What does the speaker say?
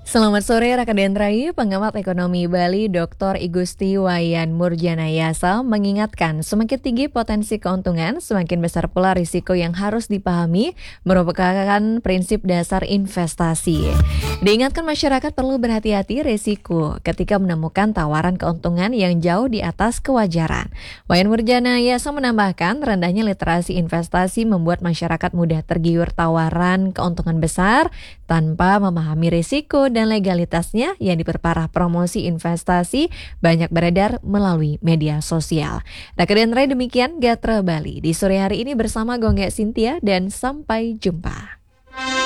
Selamat sore Raka Dendrai, pengamat ekonomi Bali Dr. Igusti Wayan Murjanayasa mengingatkan semakin tinggi potensi keuntungan, semakin besar pula risiko yang harus dipahami merupakan prinsip dasar investasi. Diingatkan masyarakat perlu berhati-hati risiko ketika menemukan tawaran keuntungan yang jauh di atas kewajaran. Wayan Murjanayasa menambahkan rendahnya literasi investasi membuat masyarakat mudah tergiur tawaran keuntungan besar tanpa memahami risiko dan legalitasnya yang diperparah promosi investasi banyak beredar melalui media sosial. Raka demikian Gatra Bali di sore hari ini bersama Gongga Cynthia dan sampai jumpa.